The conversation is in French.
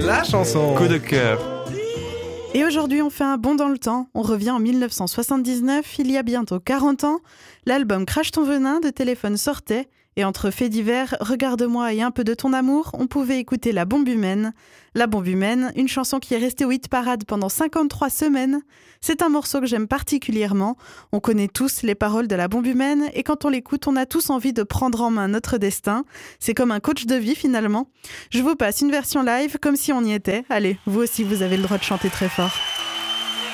La chanson Coup de cœur. Et aujourd'hui, on fait un bond dans le temps. On revient en 1979, il y a bientôt 40 ans. L'album Crache ton venin de Téléphone sortait. Et entre faits divers, Regarde-moi et un peu de ton amour, on pouvait écouter La Bombe Humaine. La Bombe Humaine, une chanson qui est restée au hit parade pendant 53 semaines. C'est un morceau que j'aime particulièrement. On connaît tous les paroles de La Bombe Humaine et quand on l'écoute, on a tous envie de prendre en main notre destin. C'est comme un coach de vie finalement. Je vous passe une version live comme si on y était. Allez, vous aussi vous avez le droit de chanter très fort.